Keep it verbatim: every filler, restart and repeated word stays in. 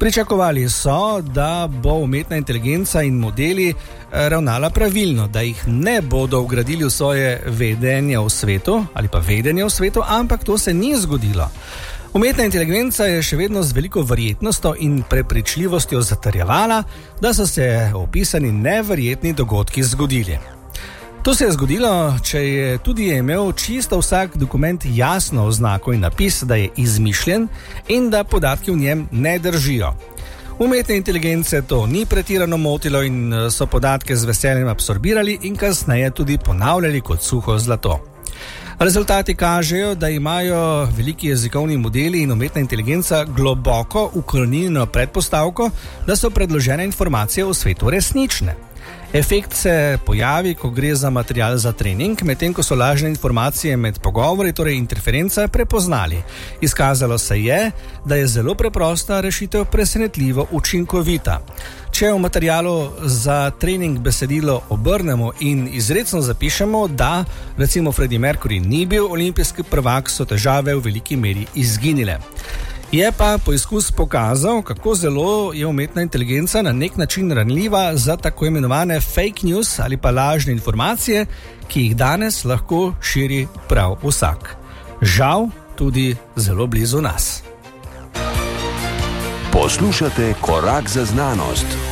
Pričakovali so, da bo umetna inteligenca in modeli ravnala pravilno, da jih ne bodo vgradili v svoje vedenje v svetu ali pa vedenje v svetu, ampak to se ni zgodilo. Umetna inteligenca je še vedno z veliko verjetnostjo in prepričljivostjo zatrjevala, da so se opisani neverjetni dogodki zgodili. To se je zgodilo, če je tudi imel čisto vsak dokument jasno oznako in napis, da je izmišljen in da podatki v njem ne držijo. Umetne inteligence to ni pretirano motilo in so podatke z veseljem absorbirali in kasneje tudi ponavljali kot suho zlato. Rezultati kažejo, da imajo veliki jezikovni modeli in umetna inteligenca globoko ukorenjeno predpostavko, da so predložene informacije v svetu resnične. Efekt se pojavi, ko gre za material za trening, medtem ko so lažne informacije med pogovori, torej interferenca, prepoznali. Izkazalo se je, da je zelo preprosta rešitev presenetljivo učinkovita. Če v materialu za trening besedilo obrnemo in izrecno zapišemo, da recimo Freddie Mercury ni bil olimpijski prvak, so težave v veliki meri izginile. Je pa poizkus pokazal, kako zelo je umetna inteligenca na nek način ranljiva za tako imenovane fake news ali pa lažne informacije, ki jih danes lahko širi prav vsak. Žal tudi zelo blizu nas. Poslušate Korak za znanost.